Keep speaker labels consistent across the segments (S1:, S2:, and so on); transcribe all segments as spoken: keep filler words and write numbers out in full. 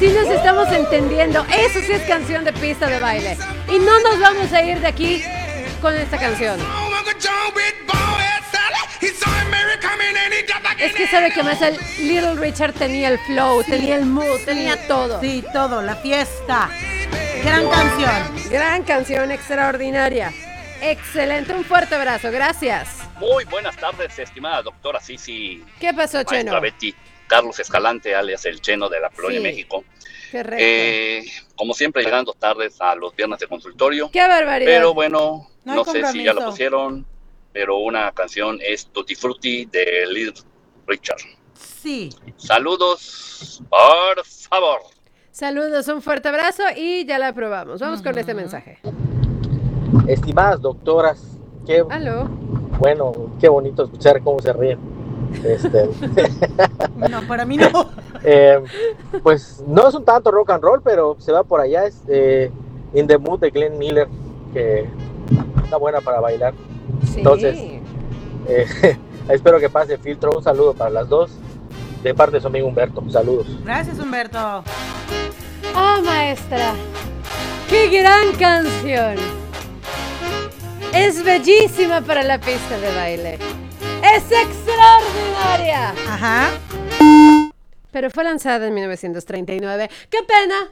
S1: sí nos estamos entendiendo. Eso sí es canción de pista de baile. Y no nos vamos a ir de aquí con esta canción. Es que sabe que más el Little Richard tenía el flow, sí, tenía el mood, sí, tenía todo.
S2: Sí, todo, la fiesta. Gran canción.
S1: Gran canción, extraordinaria. Excelente, un fuerte abrazo, gracias.
S3: Muy buenas tardes, estimada doctora Sisi.
S1: ¿Qué pasó,
S3: Maestra
S1: Cheno?
S3: Betty, Carlos Escalante, alias el Cheno de la Colonia
S1: Sí,
S3: México.
S1: Correcto.
S3: Eh, como siempre, llegando tardes a los viernes de consultorio.
S1: ¡Qué barbaridad!
S3: Pero bueno,
S2: no,
S3: no sé si ya lo pusieron, pero una canción es Tutti Frutti de Little Richard.
S2: Sí.
S3: Saludos, por favor.
S1: Saludos, un fuerte abrazo y ya la probamos. Vamos uh-huh. con este mensaje.
S4: Estimadas doctoras, qué
S1: Aló.
S4: bueno, qué bonito escuchar cómo se ríen. Este...
S2: no, para mí no.
S4: eh, pues no es un tanto rock and roll, pero se va por allá. Es eh, In the Mood de Glenn Miller, que está buena para bailar.
S1: Sí.
S4: Entonces, eh, espero que pase filtro. Un saludo para las dos, de parte de su amigo Humberto. Saludos.
S2: Gracias, Humberto.
S1: Ah, maestra, qué gran canción. Es bellísima para la pista de baile. ¡Es extraordinaria!
S2: Ajá.
S1: Pero fue lanzada en mil novecientos treinta y nueve. ¡Qué pena!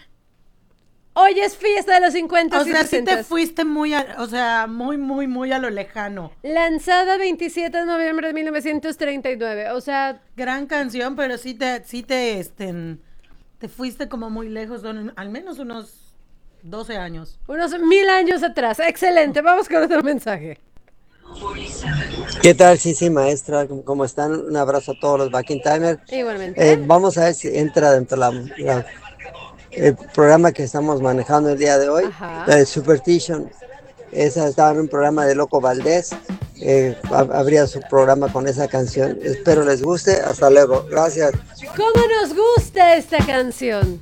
S1: Hoy es fiesta de los cincuenta
S2: o
S1: y
S2: sea,
S1: sesenta.
S2: sí te fuiste muy, a, o sea, muy, muy, muy a lo lejano.
S1: Lanzada veintisiete de noviembre de mil novecientos treinta y nueve. O sea,
S2: gran canción, pero sí te, sí te, este, te fuiste como muy lejos, son al menos unos doce años.
S1: Unos mil años atrás. Excelente. Vamos con otro mensaje.
S5: ¿Qué tal? Sí, sí, maestra, ¿cómo están? Un abrazo a todos los Backing Timers.
S1: Igualmente.
S5: Eh, vamos a ver si entra dentro de la, la, el programa que estamos manejando el día de hoy,
S1: Ajá.
S5: la de Superstition. Esa estaba en un programa de Loco Valdés. Eh, habría su programa con esa canción. Espero les guste. Hasta luego. Gracias.
S1: ¿Cómo nos gusta esta canción?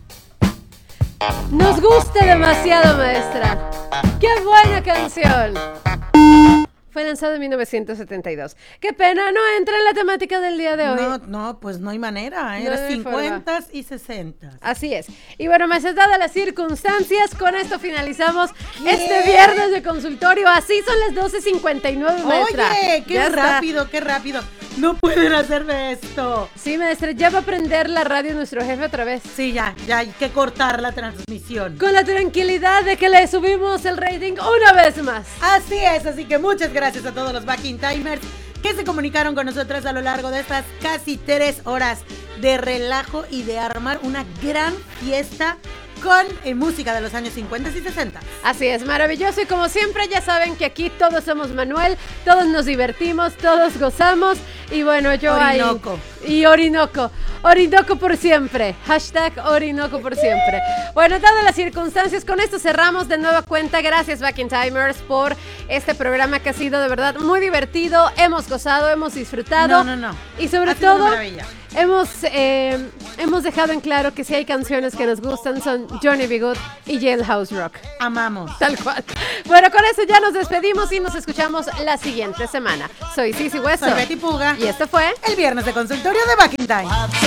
S1: Nos gusta demasiado, maestra. ¡Qué buena canción! Fue lanzado en mil novecientos setenta y dos. ¡Qué pena! No entra en la temática del día de hoy.
S2: No, no, pues no hay manera. Era
S1: no
S2: cincuenta y sesenta.
S1: Así es. Y bueno, más dadas las circunstancias, con esto finalizamos ¿Qué? este viernes de consultorio. Así son las doce cincuenta y nueve, maestra.
S2: Oye, qué
S1: ya
S2: rápido,
S1: está.
S2: qué rápido. No pueden hacerme esto.
S1: Sí, maestra, ya va a prender la radio nuestro jefe otra vez.
S2: Sí, ya, ya hay que cortar la transmisión.
S1: Con la tranquilidad de que le subimos el rating una vez más.
S2: Así es, así que muchas gracias a todos los Backing Timers que se comunicaron con nosotras a lo largo de estas casi tres horas de relajo y de armar una gran fiesta con eh, música de los años cincuenta y sesenta.
S1: Así es, maravilloso. Y como siempre, ya saben que aquí todos somos Manuel, todos nos divertimos, todos gozamos. Y bueno, yo
S2: Orinoco.
S1: ahí... Y Orinoco. Orinoco por siempre. Hashtag Orinoco por siempre. Bueno, dadas las circunstancias, con esto cerramos de nueva cuenta. Gracias, Backing Timers, por este programa que ha sido de verdad muy divertido. Hemos gozado, hemos disfrutado.
S2: No, no, no.
S1: Y sobre
S2: ha sido
S1: todo...
S2: una maravilla.
S1: Hemos, eh, hemos dejado en claro que si hay canciones que nos gustan son Johnny B. Good y Jailhouse Rock.
S2: Amamos.
S1: Tal cual. Bueno, con eso ya nos despedimos y nos escuchamos la siguiente semana. Soy Sisi Hueso.
S2: Soy Betty Puga.
S1: Y esto fue
S2: el viernes de consultorio de Backing Time.